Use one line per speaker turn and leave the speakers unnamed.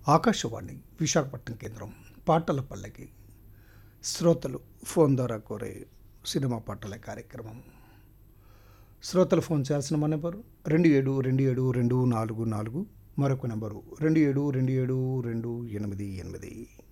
ఆకాశవాణి విశాఖపట్నం కేంద్రం పాటల పల్లకి శ్రోతలు ఫోన్ ద్వారా కోరే సినిమా పాటల కార్యక్రమం. శ్రోతలు ఫోన్ చేయాల్సిన మా నెంబరు 27272444, మరొక నెంబరు 27272888.